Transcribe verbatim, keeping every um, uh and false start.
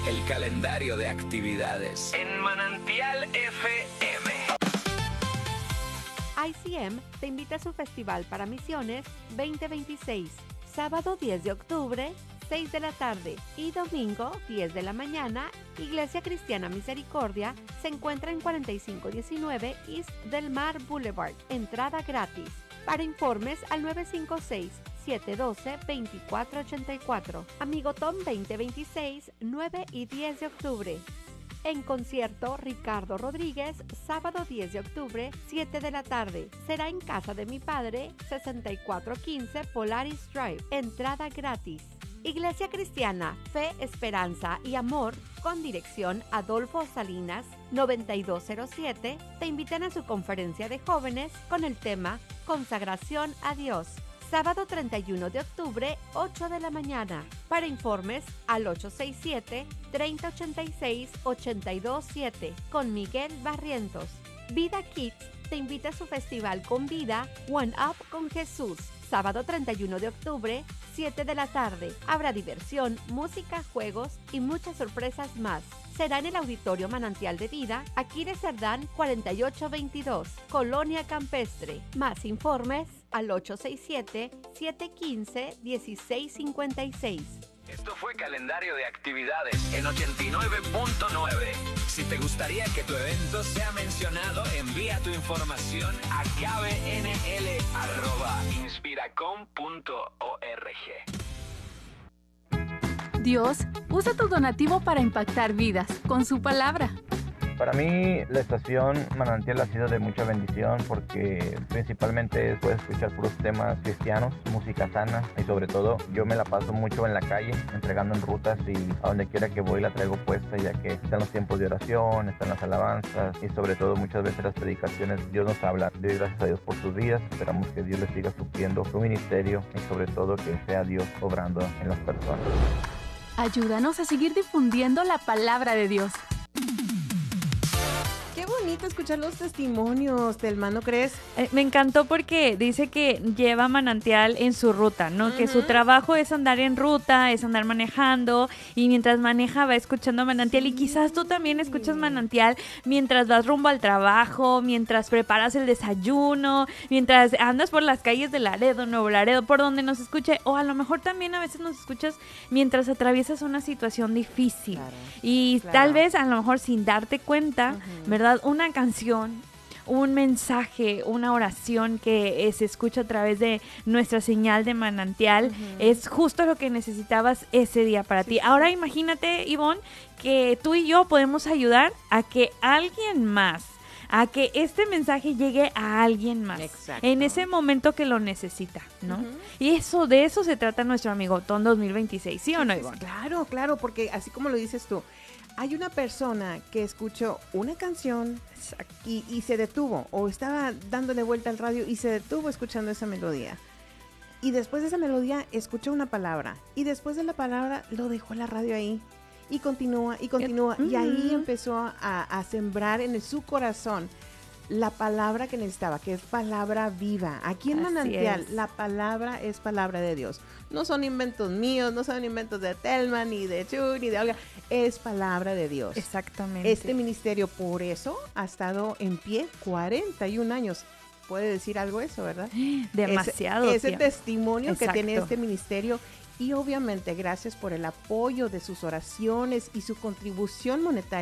el calendario de actividades en Manantial F M. I C M te invita a su Festival para Misiones veinte veintiséis, sábado diez de octubre, seis de la tarde y domingo diez de la mañana. Iglesia Cristiana Misericordia se encuentra en cuarenta y cinco diecinueve East Del Mar Boulevard, entrada gratis. Para informes al nueve cinco seis, siete uno dos, dos cuatro ocho cuatro. Amigo Tom veinte veintiséis, nueve y diez de octubre. En concierto, Ricardo Rodríguez, sábado diez de octubre, siete de la tarde. Será en casa de mi padre, sesenta y cuatro quince Polaris Drive, entrada gratis. Iglesia Cristiana, Fe, Esperanza y Amor, con dirección Adolfo Salinas, noventa y dos cero siete, te invitan a su conferencia de jóvenes con el tema Consagración a Dios. Sábado treinta y uno de octubre, ocho de la mañana. Para informes al ocho seis siete, tres cero ocho seis, ocho dos siete con Miguel Barrientos. Vida Kids te invita a su festival con vida One Up con Jesús. Sábado treinta y uno de octubre, siete de la tarde. Habrá diversión, música, juegos y muchas sorpresas más. Será en el Auditorio Manantial de Vida, aquí de Cerdán cuarenta y ocho veintidós, Colonia Campestre. Más informes al ocho seis siete, siete uno cinco, uno seis cinco seis. Esto fue Calendario de Actividades en ochenta y nueve punto nueve. Si te gustaría que tu evento sea mencionado, envía tu información a k b n l arroba inspiracom punto org. Dios usa tu donativo para impactar vidas con su palabra. Para mí la estación Manantial ha sido de mucha bendición porque principalmente puedes escuchar puros temas cristianos, música sana y sobre todo yo me la paso mucho en la calle entregando en rutas y a donde quiera que voy la traigo puesta ya que están los tiempos de oración, están las alabanzas y sobre todo muchas veces las predicaciones. Dios nos habla. Doy gracias a Dios por sus vidas. Esperamos que Dios les siga supliendo su ministerio y sobre todo que sea Dios obrando en las personas. Ayúdanos a seguir difundiendo la palabra de Dios. Qué bonito escuchar los testimonios del hermano, ¿crees? Eh, me encantó porque dice que lleva Manantial en su ruta, ¿no? Uh-huh. Que su trabajo es andar en ruta, es andar manejando y mientras maneja va escuchando Manantial. Sí. Y quizás tú también escuchas Manantial mientras vas rumbo al trabajo, mientras preparas el desayuno, mientras andas por las calles de Laredo, Nuevo Laredo, por donde nos escuche. O a lo mejor también a veces nos escuchas mientras atraviesas una situación difícil. Claro, y claro. Tal vez a lo mejor sin darte cuenta, uh-huh. ¿verdad? Una canción, un mensaje, una oración que eh, se escucha a través de nuestra señal de Manantial, uh-huh. es justo lo que necesitabas ese día para sí, ti. Sí. Ahora imagínate, Ivonne, que tú y yo podemos ayudar a que alguien más, a que este mensaje llegue a alguien más. Exacto. En ese momento que lo necesita, ¿no? Uh-huh. Y eso, de eso se trata nuestro Amigotón dos mil veintiséis, ¿sí o no, Ivonne? Claro, claro, porque así como lo dices tú, hay una persona que escuchó una canción y, y se detuvo, o estaba dándole vuelta al radio y se detuvo escuchando esa melodía. Y después de esa melodía escuchó una palabra. Y después de la palabra lo dejó la radio ahí. Y continúa, y continúa. Uh-huh. Y ahí empezó a, a sembrar en su corazón la palabra que necesitaba, que es palabra viva. Aquí en Así Manantial, es. La palabra es palabra de Dios. No son inventos míos, no son inventos de Telma, ni de Chu, ni de Olga. Es palabra de Dios. Exactamente. Este ministerio, por eso, ha estado en pie cuarenta y un años. Puede decir algo eso, ¿verdad? Demasiado Ese, ese tiempo. testimonio Exacto. que tiene este ministerio. Y obviamente, gracias por el apoyo de sus oraciones y su contribución monetaria